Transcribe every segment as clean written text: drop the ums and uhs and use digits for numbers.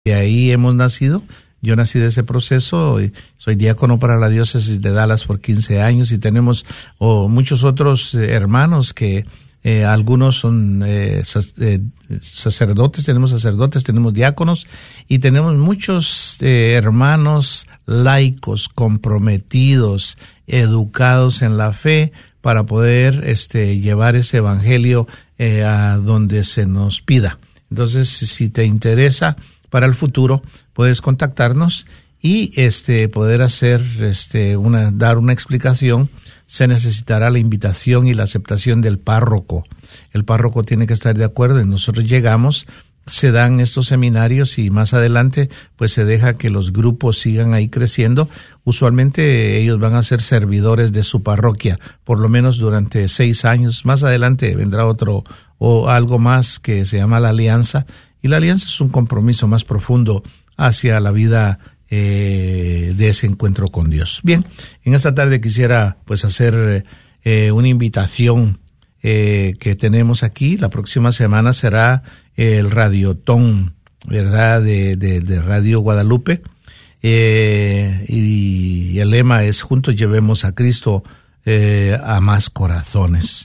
de ahí hemos nacido. Yo nací de ese proceso, soy diácono para la diócesis de Dallas por 15 años y tenemos muchos otros hermanos que algunos son sacerdotes, tenemos diáconos y tenemos muchos hermanos laicos comprometidos, educados en la fe para poder llevar ese evangelio a donde se nos pida. Entonces, si te interesa para el futuro, puedes contactarnos y poder hacer dar una explicación. Se necesitará la invitación y la aceptación del párroco. El párroco tiene que estar de acuerdo y nosotros llegamos, se dan estos seminarios y más adelante pues se deja que los grupos sigan ahí creciendo. Usualmente ellos van a ser servidores de su parroquia, por lo menos durante 6 años. Más adelante vendrá otro o algo más que se llama la alianza. Y la alianza es un compromiso más profundo hacia la vida de ese encuentro con Dios. Bien, en esta tarde quisiera pues hacer una invitación que tenemos aquí. La próxima semana será el Radiotón, ¿verdad? De Radio Guadalupe. Y el lema es: juntos llevemos a Cristo a más corazones.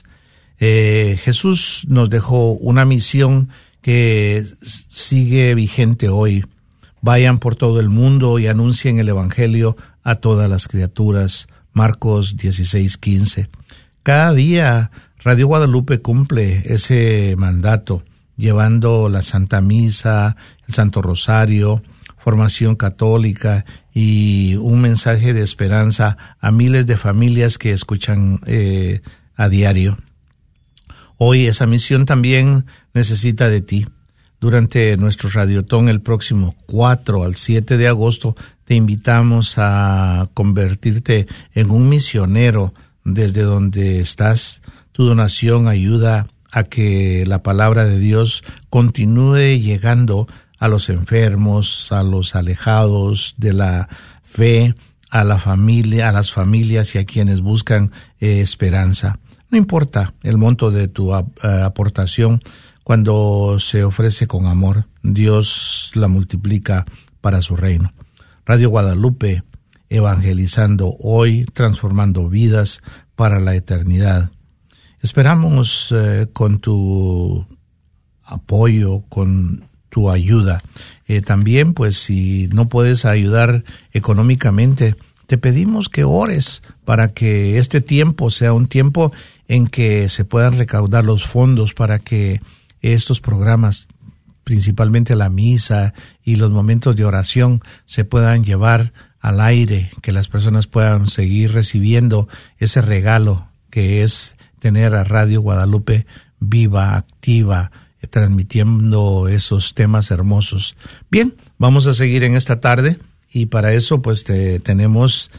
Jesús nos dejó una misión que sigue vigente hoy. Vayan por todo el mundo y anuncien el evangelio a todas las criaturas. Marcos 16:15. Cada día Radio Guadalupe cumple ese mandato, llevando la Santa Misa, el Santo Rosario, formación católica y un mensaje de esperanza a miles de familias que escuchan a diario. Hoy esa misión también necesita de ti. Durante nuestro Radiotón el próximo 4 al 7 de agosto te invitamos a convertirte en un misionero desde donde estás. Tu donación ayuda a que la palabra de Dios continúe llegando a los enfermos, a los alejados de la fe, a la familia, a las familias y a quienes buscan esperanza. No importa el monto de tu aportación, cuando se ofrece con amor, Dios la multiplica para su reino. Radio Guadalupe, evangelizando hoy, transformando vidas para la eternidad. Esperamos con tu apoyo, con tu ayuda. También, pues, si no puedes ayudar económicamente, te pedimos que ores para que este tiempo sea un tiempo en que se puedan recaudar los fondos para que estos programas, principalmente la misa y los momentos de oración, se puedan llevar al aire, que las personas puedan seguir recibiendo ese regalo que es tener a Radio Guadalupe viva, activa, transmitiendo esos temas hermosos. Bien, vamos a seguir en esta tarde y para eso pues tenemos,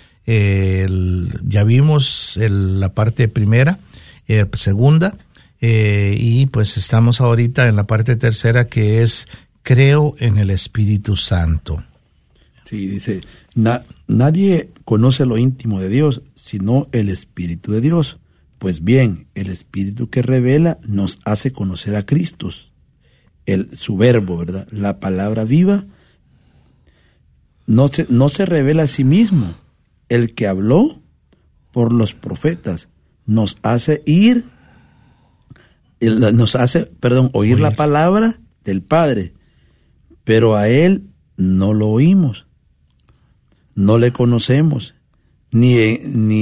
ya vimos la parte primera, segunda, y pues estamos ahorita en la parte tercera, que es creo en el Espíritu Santo. Sí, dice, nadie conoce lo íntimo de Dios, sino el Espíritu de Dios. Pues bien, el Espíritu que revela nos hace conocer a Cristo, su verbo, ¿verdad? La palabra viva no se revela a sí mismo. El que habló por los profetas nos hace oír la palabra del Padre, pero a Él no lo oímos, no le conocemos, dice,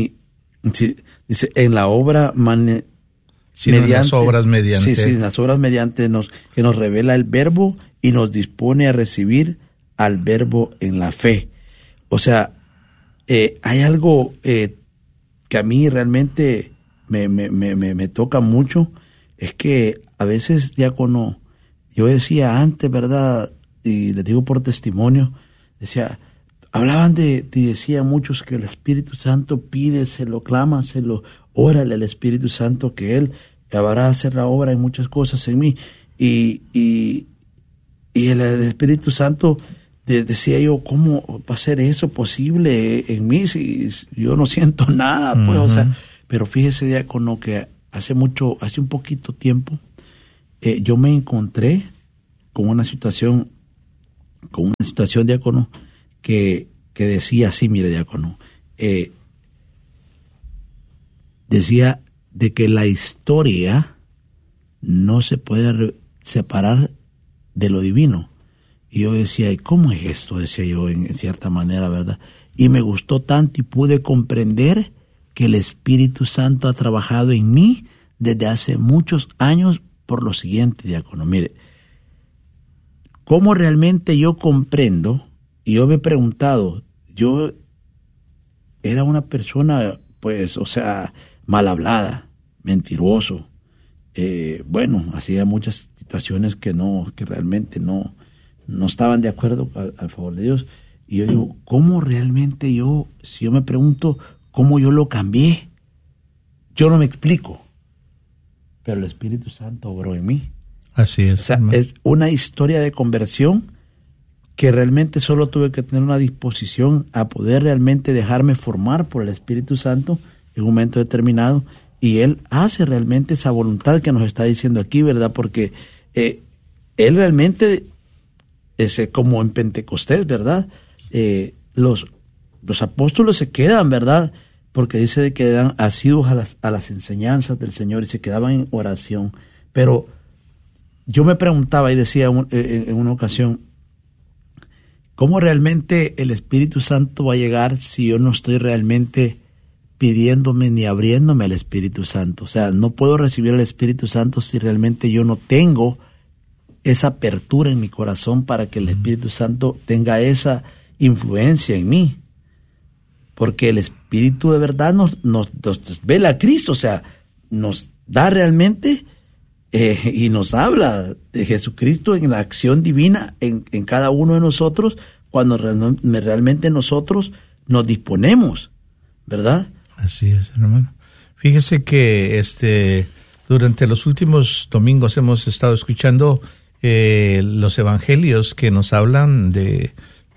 en la obra las obras mediante. Sí, las obras mediante que nos revela el verbo y nos dispone a recibir al verbo en la fe. O sea, hay algo que a mí realmente me toca mucho. Es que a veces, diácono, yo decía antes, ¿verdad? Y les digo por testimonio, hablaban y decían muchos que el Espíritu Santo pídeselo, clámaselo, órale al Espíritu Santo que Él va a hacer la obra en muchas cosas en mí. Y el Espíritu Santo, decía yo, ¿cómo va a ser eso posible en mí si yo no siento nada? Pues, o sea, pero fíjese, diácono, que hace un poquito tiempo, yo me encontré con una situación con una situación, diácono, que decía así, mire, diácono, decía de que la historia no se puede separar de lo divino. Y yo decía, ¿y cómo es esto? Decía yo en cierta manera, ¿verdad? Y me gustó tanto y pude comprender que el Espíritu Santo ha trabajado en mí desde hace muchos años por lo siguiente, diácono. Mire, ¿cómo realmente yo comprendo? Y yo me he preguntado, yo era una persona, pues, o sea, mal hablada, mentiroso. Bueno, hacía muchas situaciones que realmente no estaban de acuerdo al favor de Dios. Y yo digo, ¿cómo realmente si yo me pregunto cómo yo lo cambié? Yo no me explico, pero el Espíritu Santo obró en mí. Así es. O sea, es una historia de conversión que realmente solo tuve que tener una disposición a poder realmente dejarme formar por el Espíritu Santo en un momento determinado, y Él hace realmente esa voluntad que nos está diciendo aquí, ¿verdad? Porque Él realmente, como en Pentecostés, ¿verdad? Los apóstoles se quedan, ¿verdad? Porque dice de que quedan asiduos a las enseñanzas del Señor y se quedaban en oración. Pero yo me preguntaba y decía en una ocasión, ¿cómo realmente el Espíritu Santo va a llegar si yo no estoy realmente pidiéndome ni abriéndome al Espíritu Santo? O sea, no puedo recibir el Espíritu Santo si realmente yo no tengo esa apertura en mi corazón para que el Espíritu Santo tenga esa influencia en mí. Porque el Espíritu de verdad nos vela a Cristo, o sea, nos da realmente y nos habla de Jesucristo en la acción divina en cada uno de nosotros, cuando realmente nosotros nos disponemos, ¿verdad? Así es, hermano. Fíjese que durante los últimos domingos hemos estado escuchando los evangelios que nos hablan de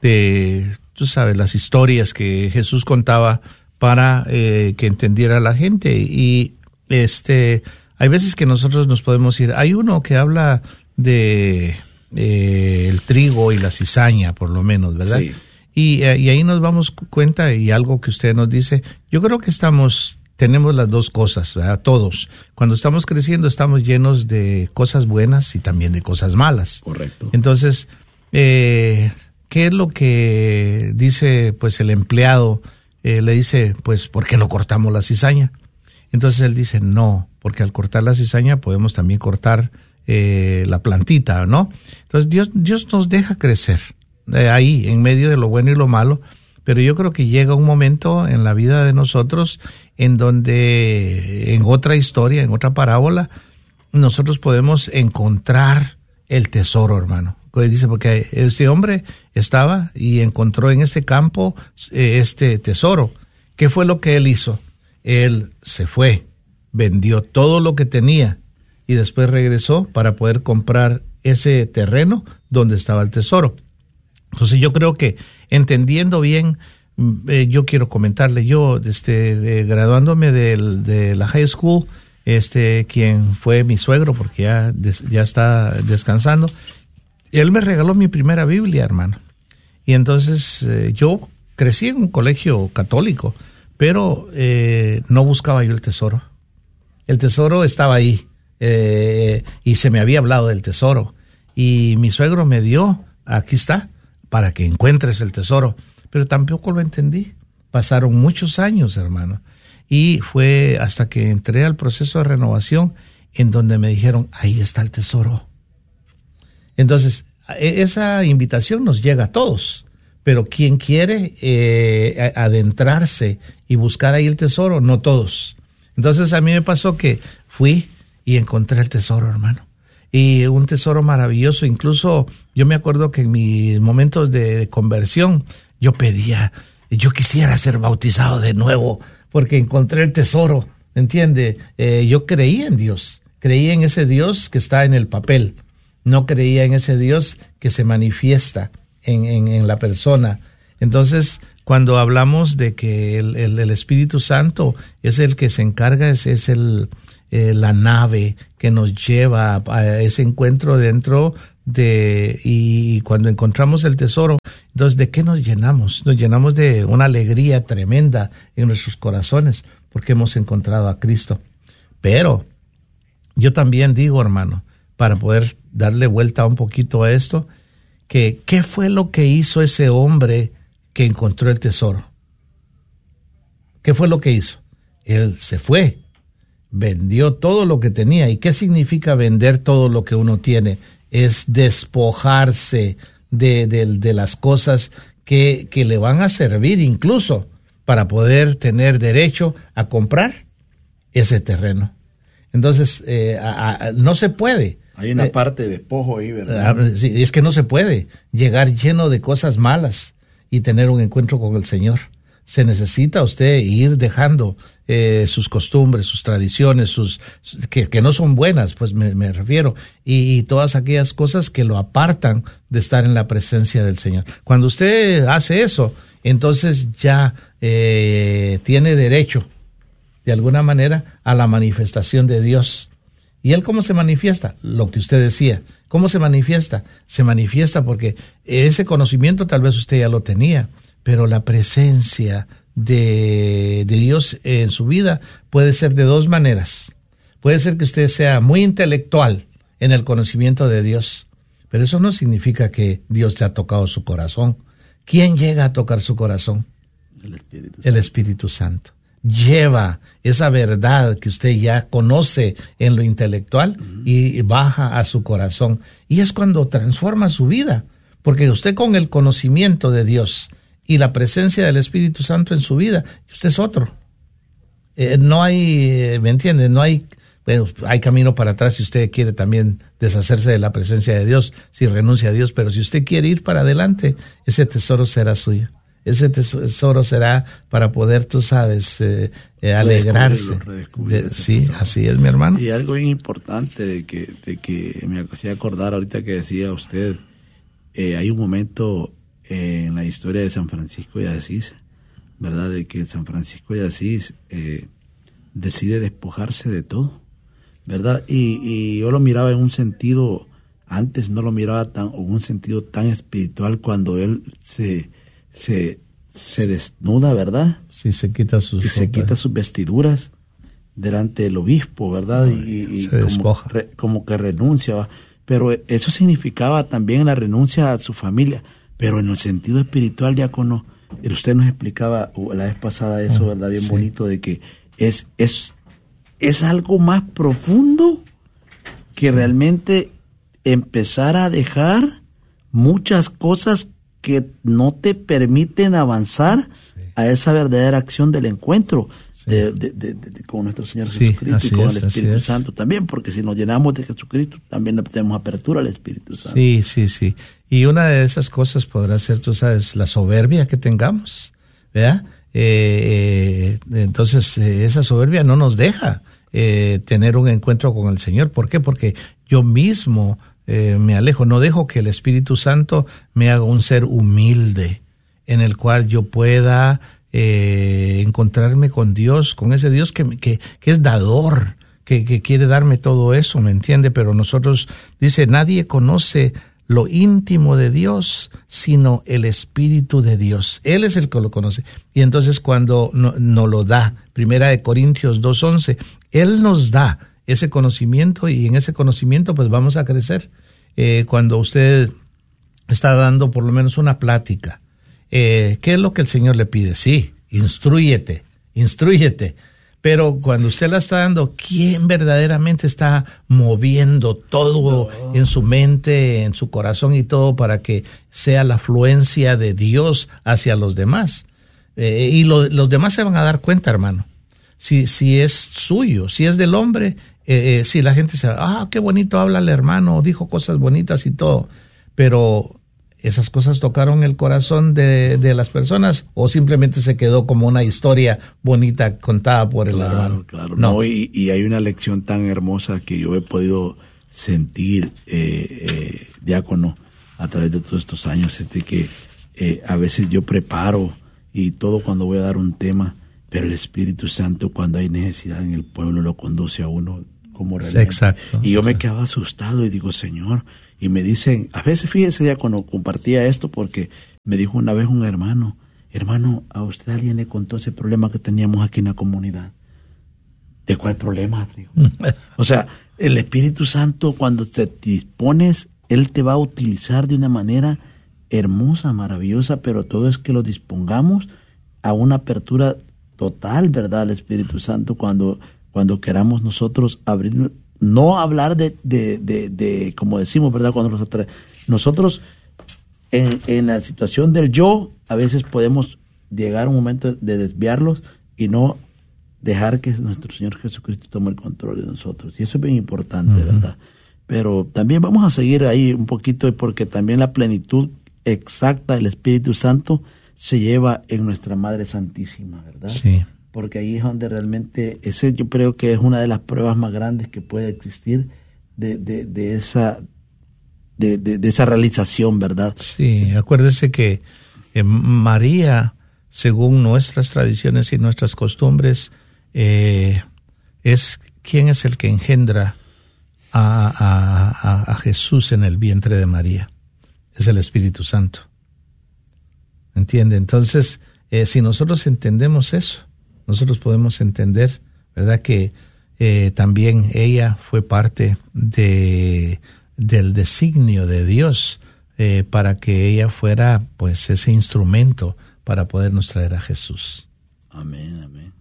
tú sabes, las historias que Jesús contaba para que entendiera la gente. Y hay veces que nosotros nos podemos ir. Hay uno que habla de el trigo y la cizaña, por lo menos, ¿verdad? Sí. Y ahí nos damos cuenta, y algo que usted nos dice, yo creo que tenemos las dos cosas, ¿verdad? Todos. Cuando estamos creciendo estamos llenos de cosas buenas y también de cosas malas. Correcto. Entonces, ¿qué es lo que dice pues el empleado? Le dice, pues, ¿por qué no cortamos la cizaña? Entonces él dice, no, porque al cortar la cizaña podemos también cortar la plantita, ¿no? Entonces Dios nos deja crecer ahí, en medio de lo bueno y lo malo, pero yo creo que llega un momento en la vida de nosotros en donde, en otra historia, en otra parábola, nosotros podemos encontrar el tesoro, hermano. Dice, porque este hombre estaba y encontró en este campo este tesoro. ¿Qué fue lo que él hizo? Él se fue, vendió todo lo que tenía y después regresó para poder comprar ese terreno donde estaba el tesoro. Entonces yo creo que entendiendo bien, yo quiero comentarle, yo graduándome de la high school, quien fue mi suegro, porque ya está descansando, él me regaló mi primera Biblia, hermano. Y entonces yo crecí en un colegio católico, pero no buscaba yo el tesoro. El tesoro estaba ahí, y se me había hablado del tesoro. Y mi suegro me dio, aquí está, para que encuentres el tesoro. Pero tampoco lo entendí. Pasaron muchos años, hermano. Y fue hasta que entré al proceso de renovación en donde me dijeron, ahí está el tesoro. Entonces, esa invitación nos llega a todos. Pero quien quiere adentrarse y buscar ahí el tesoro, no todos. Entonces a mí me pasó que fui y encontré el tesoro, hermano. Y un tesoro maravilloso. Incluso yo me acuerdo que en mis momentos de conversión yo pedía, yo quisiera ser bautizado de nuevo porque encontré el tesoro, ¿entiende? Yo creía en Dios, creía en ese Dios que está en el papel, no creía en ese Dios que se manifiesta en la persona. Entonces, cuando hablamos de que el Espíritu Santo es el que se encarga, es la nave que nos lleva a ese encuentro dentro y cuando encontramos el tesoro, entonces ¿de qué nos llenamos? Nos llenamos de una alegría tremenda en nuestros corazones porque hemos encontrado a Cristo. Pero yo también digo, hermano, para poder darle vuelta un poquito a esto, que ¿qué fue lo que hizo ese hombre que encontró el tesoro? ¿Qué fue lo que hizo? Él se fue, vendió todo lo que tenía. ¿Y qué significa vender todo lo que uno tiene? Es despojarse de las cosas que le van a servir incluso para poder tener derecho a comprar ese terreno. Entonces, no se puede. Hay una parte de despojo ahí, ¿verdad? Sí, es que no se puede llegar lleno de cosas malas y tener un encuentro con el Señor. Se necesita usted ir dejando sus costumbres, sus tradiciones, que no son buenas, pues me refiero, y todas aquellas cosas que lo apartan de estar en la presencia del Señor. Cuando usted hace eso, entonces ya tiene derecho, de alguna manera, a la manifestación de Dios. ¿Y Él cómo se manifiesta? Lo que usted decía. ¿Cómo se manifiesta? Se manifiesta porque ese conocimiento tal vez usted ya lo tenía, pero la presencia de Dios en su vida puede ser de dos maneras. Puede ser que usted sea muy intelectual en el conocimiento de Dios, pero eso no significa que Dios te ha tocado su corazón. ¿Quién llega a tocar su corazón? El Espíritu Santo. Lleva esa verdad que usted ya conoce en lo intelectual y baja a su corazón. Y es cuando transforma su vida, porque usted con el conocimiento de Dios y la presencia del Espíritu Santo en su vida, usted es otro. No hay, ¿me entiende? No hay, bueno, hay camino para atrás si usted quiere también deshacerse de la presencia de Dios, si renuncia a Dios, pero si usted quiere ir para adelante, ese tesoro será suyo. Ese tesoro será para poder, tú sabes, alegrarse. Sí, así es, mi hermano. Y algo bien importante de que me hacía acordar ahorita que decía usted, hay un momento en la historia de San Francisco de Asís, ¿verdad? De que San Francisco de Asís decide despojarse de todo, ¿verdad? Y yo lo miraba en un sentido, antes no lo miraba en un sentido tan espiritual, cuando él se desnuda, ¿verdad? Sí, se quita sus vestiduras delante del obispo, ¿verdad? Y se despoja. Como que renuncia, ¿va? Pero eso significaba también la renuncia a su familia, pero en el sentido espiritual, diácono, usted nos explicaba la vez pasada eso, ¿verdad? Bien bonito, de que es algo más profundo que realmente empezar a dejar muchas cosas que no te permiten avanzar a esa verdadera acción del encuentro con nuestro Señor Jesucristo y con el Espíritu Santo también, porque si nos llenamos de Jesucristo también tenemos apertura al Espíritu Santo. Sí. Y una de esas cosas podrá ser, tú sabes, la soberbia que tengamos, ¿verdad? Entonces esa soberbia no nos deja tener un encuentro con el Señor. ¿Por qué? Porque yo mismo me alejo, no dejo que el Espíritu Santo me haga un ser humilde, en el cual yo pueda encontrarme con Dios, con ese Dios que es dador, que quiere darme todo eso, ¿me entiende? Pero nosotros, dice, nadie conoce lo íntimo de Dios, sino el Espíritu de Dios. Él es el que lo conoce. Y entonces cuando nos lo da, 1 Corintios 2:11, Él nos da ese conocimiento y en ese conocimiento pues vamos a crecer. Cuando usted está dando por lo menos una plática, ¿qué es lo que el Señor le pide? Sí, instrúyete. Pero cuando usted la está dando, ¿quién verdaderamente está moviendo todo en su mente, en su corazón y todo para que sea la afluencia de Dios hacia los demás? Y los demás se van a dar cuenta, hermano. Si es suyo, si es del hombre, si la gente se qué bonito habla el hermano, dijo cosas bonitas y todo, pero ¿esas cosas tocaron el corazón de las personas o simplemente se quedó como una historia bonita contada por el hermano? Claro, no. Y hay una lección tan hermosa que yo he podido sentir, diácono, a través de todos estos años, de que a veces yo preparo y todo cuando voy a dar un tema, pero el Espíritu Santo, cuando hay necesidad en el pueblo, lo conduce a uno como realmente. Exacto. Y yo me quedaba asustado y digo, Señor, y me dicen, a veces fíjese ya cuando compartía esto, porque me dijo una vez un hermano, ¿a usted alguien le contó ese problema que teníamos aquí en la comunidad? ¿De cuál problema? Digo. O sea, el Espíritu Santo, cuando te dispones, Él te va a utilizar de una manera hermosa, maravillosa, pero todo es que lo dispongamos a una apertura total, ¿verdad? Al Espíritu Santo, cuando queramos nosotros abrir, no hablar de como decimos, ¿verdad? Cuando nosotros en la situación del yo, a veces podemos llegar a un momento de desviarlos y no dejar que nuestro Señor Jesucristo tome el control de nosotros. Y eso es bien importante, ¿verdad? Pero también vamos a seguir ahí un poquito, porque también la plenitud exacta del Espíritu Santo se lleva en nuestra Madre Santísima, ¿verdad? Sí. Porque ahí es donde realmente, ese yo creo que es una de las pruebas más grandes que puede existir de esa realización, ¿verdad? Sí, acuérdese que María, según nuestras tradiciones y nuestras costumbres, ¿quién es el que engendra a Jesús en el vientre de María? Es el Espíritu Santo. ¿Entiende? Entonces, si nosotros entendemos eso, nosotros podemos entender, ¿verdad?, que también ella fue parte del designio de Dios para que ella fuera, pues, ese instrumento para podernos traer a Jesús. Amén, amén.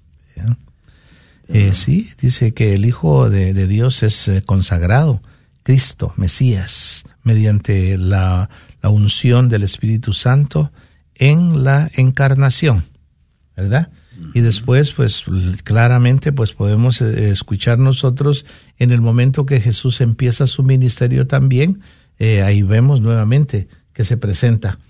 Sí, dice que el Hijo de Dios es consagrado, Cristo, Mesías, mediante la unción del Espíritu Santo en la encarnación, ¿verdad? Y después, pues, claramente, pues, podemos escuchar nosotros en el momento que Jesús empieza su ministerio también, ahí vemos nuevamente que se presenta,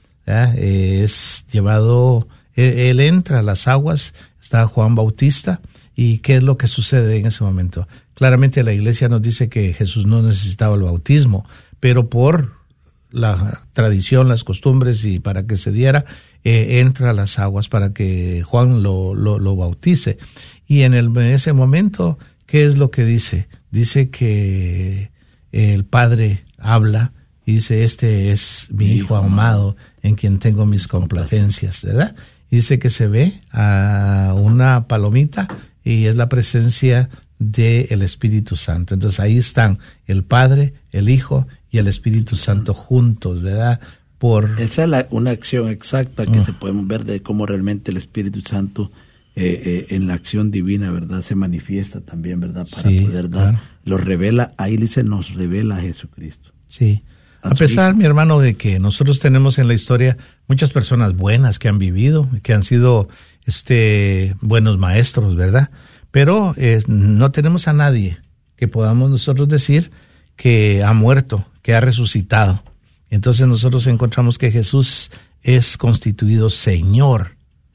es llevado, él entra a las aguas, está Juan Bautista, ¿y qué es lo que sucede en ese momento? Claramente la iglesia nos dice que Jesús no necesitaba el bautismo, pero por la tradición, las costumbres y para que se diera, entra a las aguas para que Juan lo bautice. Y en ese momento, ¿qué es lo que dice? Dice que el Padre habla y dice, este es mi Hijo amado en quien tengo mis complacencias, ¿verdad? Y dice que se ve a una palomita y es la presencia del Espíritu Santo. Entonces ahí están el Padre, el Hijo y el Espíritu Santo juntos, ¿verdad? Esa es una acción exacta que se podemos ver de cómo realmente el Espíritu Santo en la acción divina, ¿verdad? Se manifiesta también, ¿verdad? Para poder dar, claro. Lo revela, ahí dice, nos revela a Jesucristo. Sí. A pesar, mi hermano, de que nosotros tenemos en la historia muchas personas buenas que han vivido, que han sido buenos maestros, ¿verdad? Pero no tenemos a nadie que podamos nosotros decir que ha muerto, que ha resucitado. Entonces nosotros encontramos que Jesús es constituido Señor,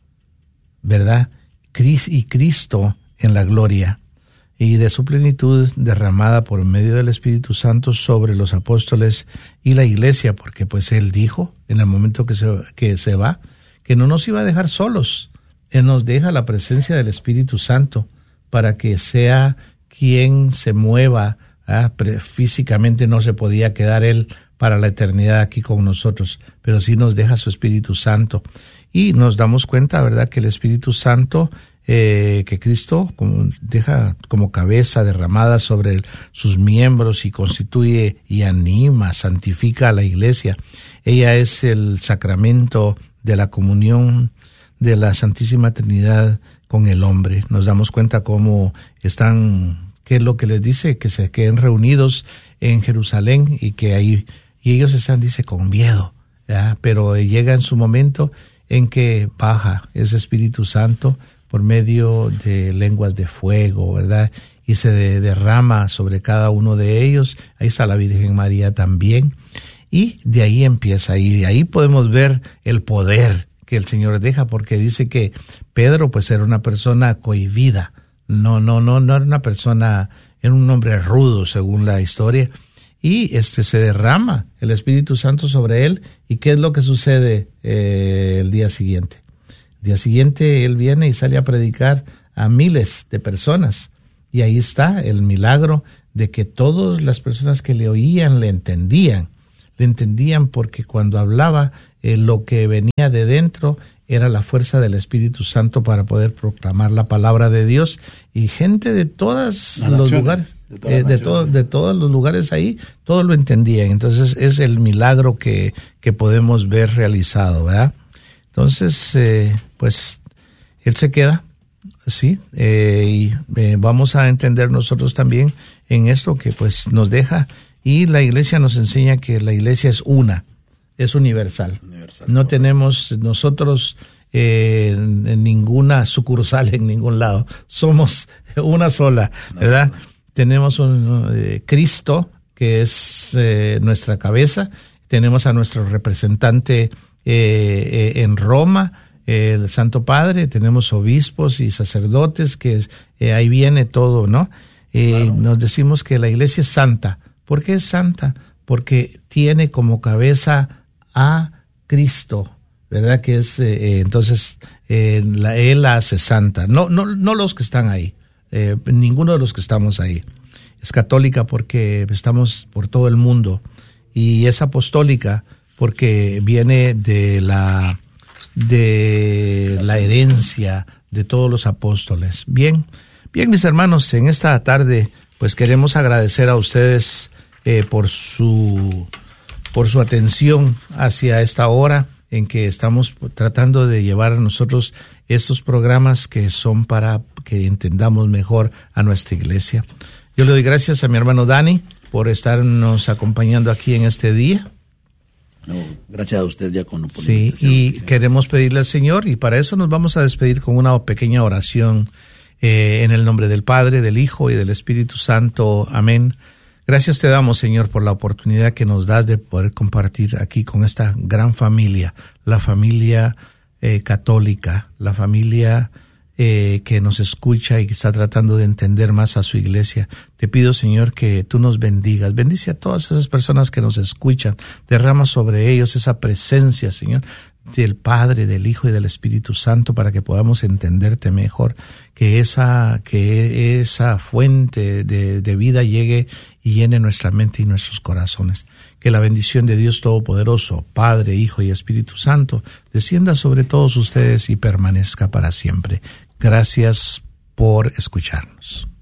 ¿verdad? Y Cristo en la gloria, y de su plenitud derramada por medio del Espíritu Santo sobre los apóstoles y la iglesia, porque pues Él dijo en el momento que se va, que no nos iba a dejar solos. Él nos deja la presencia del Espíritu Santo para que sea quien se mueva. Físicamente no se podía quedar Él para la eternidad aquí con nosotros, pero sí nos deja su Espíritu Santo. Y nos damos cuenta, ¿verdad?, que el Espíritu Santo, que Cristo deja como cabeza derramada sobre sus miembros y constituye y anima, santifica a la iglesia. Ella es el sacramento de la comunión de la Santísima Trinidad con el hombre. Nos damos cuenta cómo están, qué es lo que les dice, que se queden reunidos en Jerusalén y que ahí, y ellos están, dice, con miedo, ¿ya? Pero llega en su momento en que baja ese Espíritu Santo por medio de lenguas de fuego, ¿verdad? Y se derrama sobre cada uno de ellos. Ahí está la Virgen María también. Y de ahí empieza, y ahí podemos ver el poder que el Señor deja, porque dice que Pedro pues era una persona cohibida, no era una persona, era un hombre rudo según la historia, y se derrama el Espíritu Santo sobre él. ¿Y qué es lo que sucede el día siguiente? El día siguiente él viene y sale a predicar a miles de personas, y ahí está el milagro de que todas las personas que le oían le entendían porque cuando hablaba lo que venía de dentro era la fuerza del Espíritu Santo para poder proclamar la palabra de Dios, y gente de todos los lugares, de todos los lugares ahí, todos lo entendían. Entonces es el milagro que podemos ver realizado, ¿verdad? Entonces, pues Él se queda, sí, y vamos a entender nosotros también en esto que pues nos deja, y la iglesia nos enseña que la iglesia es una, es universal. No tenemos nosotros en ninguna sucursal en ningún lado, somos una sola, ¿verdad? Tenemos un Cristo que es nuestra cabeza, tenemos a nuestro representante en Roma, el Santo Padre, tenemos obispos y sacerdotes, que ahí viene todo, ¿no? Claro. Nos decimos que la iglesia es santa. ¿Por qué es santa? Porque tiene como cabeza a Cristo, ¿verdad? Que es, entonces, Él la hace santa. No los que están ahí, ninguno de los que estamos ahí. Es católica porque estamos por todo el mundo, y es apostólica porque viene de la herencia de todos los apóstoles. Bien, mis hermanos, en esta tarde pues queremos agradecer a ustedes por su atención hacia esta hora en que estamos tratando de llevar a nosotros estos programas que son para que entendamos mejor a nuestra iglesia. Yo le doy gracias a mi hermano Dani por estarnos acompañando aquí en este día. No, gracias a usted, diácono. Sí, y queremos pedirle al Señor, y para eso nos vamos a despedir con una pequeña oración en el nombre del Padre, del Hijo y del Espíritu Santo. Amén. Gracias te damos, Señor, por la oportunidad que nos das de poder compartir aquí con esta gran familia, la familia católica, la familia que nos escucha y que está tratando de entender más a su iglesia. Te pido, Señor, que tú nos bendigas. Bendice a todas esas personas que nos escuchan. Derrama sobre ellos esa presencia, Señor, del Padre, del Hijo y del Espíritu Santo, para que podamos entenderte mejor, que esa fuente de vida llegue y llene nuestra mente y nuestros corazones. Que la bendición de Dios Todopoderoso, Padre, Hijo y Espíritu Santo, descienda sobre todos ustedes y permanezca para siempre. Gracias por escucharnos.